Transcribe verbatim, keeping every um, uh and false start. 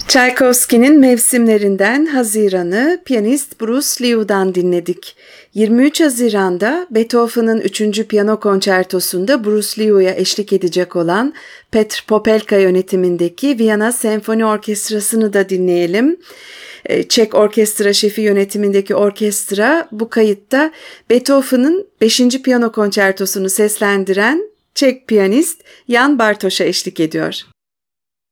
Tchaikovsky'nin Mevsimlerinden Haziran'ı piyanist Bruce Liu'dan dinledik. yirmi üç Haziran'da Beethoven'ın üçüncü Piyano Konçertosu'nda Bruce Liu'ya eşlik edecek olan Petr Popelka yönetimindeki Viyana Senfoni Orkestrası'nı da dinleyelim. Çek Orkestra Şefi yönetimindeki orkestra bu kayıtta Beethoven'ın beşinci Piyano Konçertosu'nu seslendiren Çek piyanist Jan Bartoş'a eşlik ediyor.